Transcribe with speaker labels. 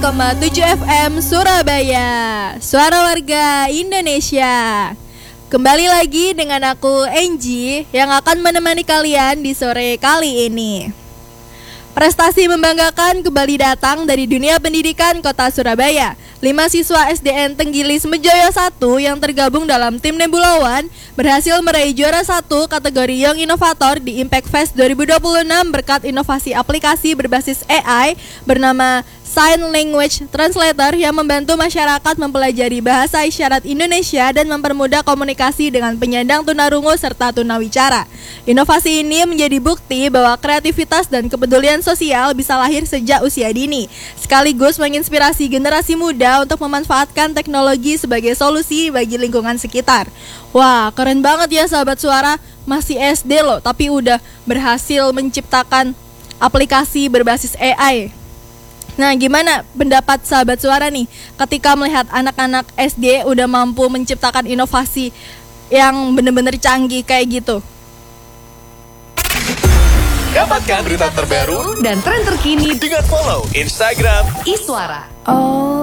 Speaker 1: FM Surabaya, suara warga Indonesia. Kembali lagi dengan aku Angie yang akan menemani kalian di sore kali ini. Prestasi membanggakan kembali datang dari dunia pendidikan Kota Surabaya. 5 siswa SDN Tenggilis Mejoyo 1 yang tergabung dalam tim Nebula One berhasil meraih juara 1 kategori Young Innovator di Impact Fest 2026 berkat inovasi aplikasi berbasis AI bernama Sign Language Translator yang membantu masyarakat mempelajari bahasa isyarat Indonesia dan mempermudah komunikasi dengan penyandang tunarungu serta tunawicara. Inovasi ini menjadi bukti bahwa kreativitas dan kepedulian sosial bisa lahir sejak usia dini, sekaligus menginspirasi generasi muda untuk memanfaatkan teknologi sebagai solusi bagi lingkungan sekitar. Wah, keren banget ya sahabat suara, masih SD loh, tapi udah berhasil menciptakan aplikasi berbasis AI. Nah, gimana pendapat sahabat suara nih ketika melihat anak-anak SD udah mampu menciptakan inovasi yang benar-benar canggih kayak gitu?
Speaker 2: Dapatkan berita terbaru
Speaker 3: dan tren terkini
Speaker 2: dengan follow Instagram
Speaker 3: Iswara.
Speaker 1: Oh,